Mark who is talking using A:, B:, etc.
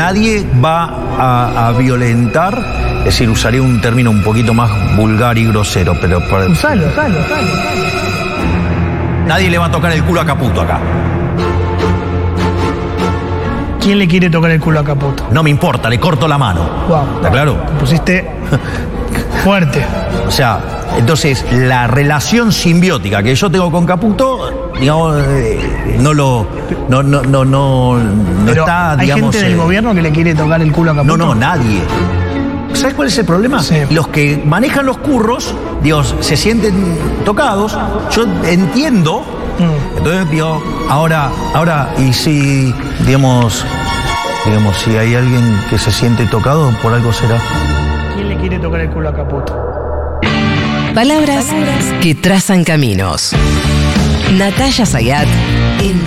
A: nadie va a violentar, es decir, usaría un término un poquito más vulgar y grosero, pero...
B: Usalo.
A: Nadie le va a tocar el culo a Caputo acá.
B: ¿Quién le quiere tocar el culo a Caputo?
A: No me importa, le corto la mano.
B: Wow.
A: ¿Está claro?
B: Te pusiste fuerte.
A: O sea, entonces, la relación simbiótica que yo tengo con Caputo, digamos, no
B: Pero
A: está,
B: hay
A: digamos...
B: gente del gobierno que le quiere tocar el culo a Caputo.
A: No, nadie. ¿Sabes cuál es el problema?
B: Sí.
A: Los que manejan los curros, Dios, se sienten tocados. Yo entiendo. Entonces, digo, ahora, y si, digamos, si hay alguien que se siente tocado, por algo será.
B: ¿Quién le quiere tocar el culo a Caputo?
C: Palabras que trazan caminos. Natalia Sayat en